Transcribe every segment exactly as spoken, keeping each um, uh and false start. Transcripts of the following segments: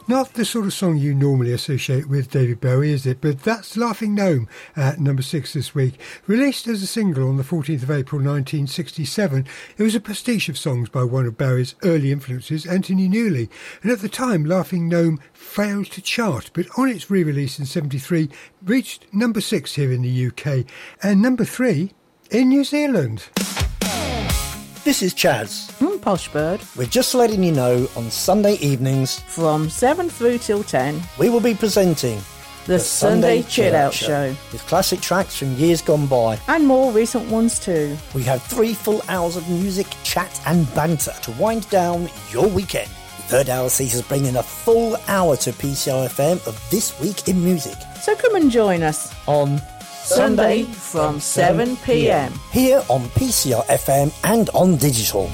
Not the sort of song you normally associate with David Bowie, is it? But that's Laughing Gnome at number six this week. Released as a single on the fourteenth of April nineteen sixty-seven, it was a pastiche of songs by one of Bowie's early influences, Anthony Newley. And at the time, Laughing Gnome failed to chart, but on its re-release in seventy-three, reached number six here in the U K and number three in New Zealand. This is Chaz. Mm, Posh Bird. We're just letting you know on Sunday evenings from seven through till ten we will be presenting the, the Sunday, Sunday Chill Out Show. Show with classic tracks from years gone by and more recent ones too. We have three full hours of music, chat and banter to wind down your weekend. The third hour sees us bring in a full hour to P C R F M of This Week in Music. So come and join us on Sunday from seven p m here on P C R F M and on digital.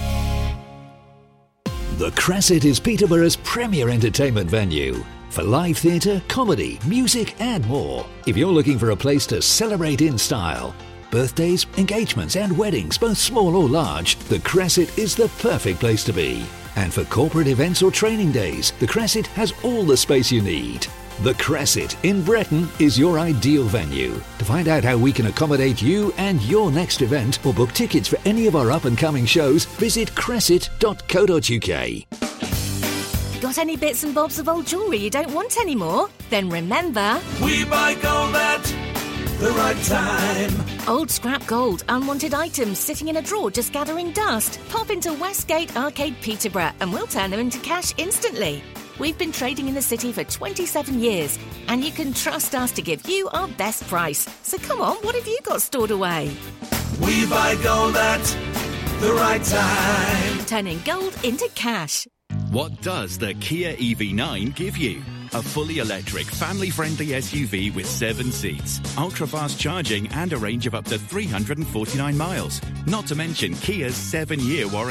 The Crescent is Peterborough's premier entertainment venue for live theatre, comedy, music and more. If you're looking for a place to celebrate in style, birthdays, engagements and weddings, both small or large, the Crescent is the perfect place to be. And for corporate events or training days, the Crescent has all the space you need. The Crescent in Breton is your ideal venue. To find out how we can accommodate you and your next event or book tickets for any of our up-and-coming shows, visit crescent dot co dot uk. Got any bits and bobs of old jewellery you don't want anymore? Then remember... we buy gold at the right time. Old scrap gold, unwanted items sitting in a drawer just gathering dust. Pop into Westgate Arcade Peterborough and we'll turn them into cash instantly. We've been trading in the city for twenty-seven years, and you can trust us to give you our best price. So come on, what have you got stored away? We buy gold at the right time. Turning gold into cash. What does the Kia E V nine give you? A fully electric, family-friendly S U V with seven seats, ultra-fast charging and a range of up to three hundred forty-nine miles. Not to mention Kia's seven-year warranty.